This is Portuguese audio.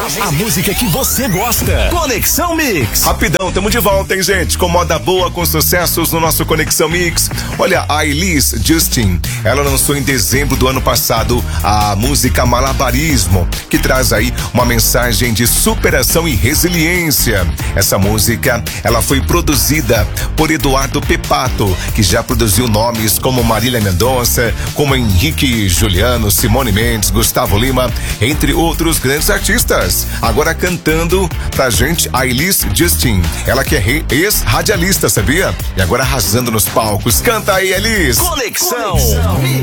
A música que você gosta. Conexão Mix. Rapidão, tamo de volta, hein, gente? Com moda boa, com sucessos no nosso Conexão Mix. Olha, a Elis Justin, ela lançou em dezembro do ano passado a música Malabarismo, que traz aí uma mensagem de superação e resiliência. Essa música, ela foi produzida por Eduardo Pepato, que já produziu nomes como Marília Mendonça, como Henrique Juliano, Simone Mendes, Gustavo Lima, entre outros grandes artistas. Agora cantando pra gente a Elis Justin, ela que é ex-radialista, sabia? E agora arrasando nos palcos. Canta aí, Elis! Conexão.